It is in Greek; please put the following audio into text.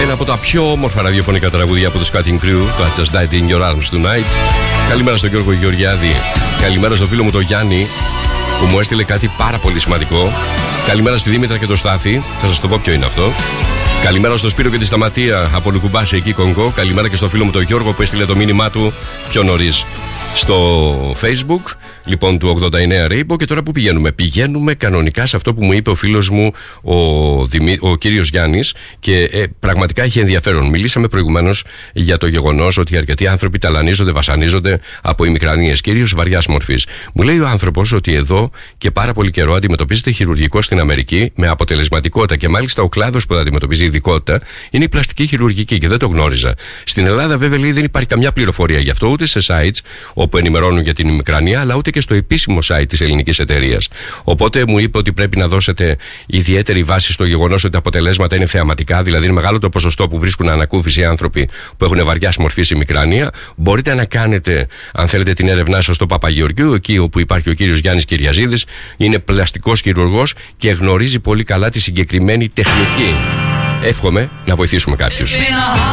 ένα από τα πιο όμορφα ραδιοφωνικά τραγούδια από το Cutting Crew, το I Just Died in Your Arms Tonight. Καλημέρα στον Γιώργο Γεωργιάδη. Καλημέρα στο φίλο μου τον Γιάννη, που μου έστειλε κάτι πάρα πολύ σημαντικό. Καλημέρα στη Δήμητρα και το Στάθη. Θα σας το πω ποιο είναι αυτό. Καλημέρα στο Σπύρο και τη Σταματία από Λουκουμπάση εκεί Κονγκό. Καλημέρα και στο φίλο μου τον Γιώργο που έστειλε το μήνυμά του πιο νωρίς στο Facebook, λοιπόν, του 89 Rainbow. Και τώρα που πηγαίνουμε κανονικά σε αυτό που μου είπε ο φίλος μου ο κύριος Γιάννης, και πραγματικά έχει ενδιαφέρον. Μιλήσαμε προηγουμένως για το γεγονός ότι αρκετοί άνθρωποι ταλανίζονται, βασανίζονται από ημικρανίες, κυρίως βαριάς μορφής. Μου λέει ο άνθρωπος ότι εδώ και πάρα πολύ καιρό αντιμετωπίζεται χειρουργικό στην Αμερική με αποτελεσματικότητα, και μάλιστα ο κλάδος που θα αντιμετωπίζει ειδικότητα είναι η πλαστική χειρουργική, και δεν το γνώριζα. Στην Ελλάδα, βέβαια, λέει, δεν υπάρχει καμιά πληροφορία γι' αυτό, ούτε σε sites όπου ενημερώνουν για την ημικρανία, αλλά ούτε και στο επίσημο site της ελληνικής εταιρείας. Οπότε μου είπε ότι πρέπει να δώσετε ιδιαίτερη βάση στο γεγονός ότι τα αποτελέσματα είναι θεαματικά, δηλαδή είναι μεγάλο το ποσοστό που βρίσκουν ανακούφιση άνθρωποι που έχουν βαριά μορφή ημικρανία. Μπορείτε να κάνετε, αν θέλετε, την έρευνά σας στο Παπαγεωργίου, εκεί όπου υπάρχει ο κύριος Γιάννης Κυριαζίδης. Είναι πλαστικός χειρουργός και γνωρίζει πολύ καλά τη συγκεκριμένη τεχνική. Εύχομαι να βοηθήσουμε κάποιους.